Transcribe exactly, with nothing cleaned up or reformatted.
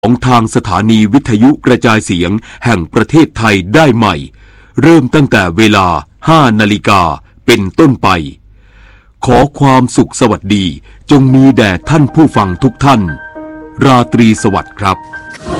ของทางสถานีวิทยุกระจายเสียงแห่งประเทศไทยได้ใหม่เริ่มตั้งแต่เวลาห้านาฬิกาเป็นต้นไปขอความสุขสวัสดีจงมีแด่ท่านผู้ฟังทุกท่านราตรีสวัสดิ์ครับ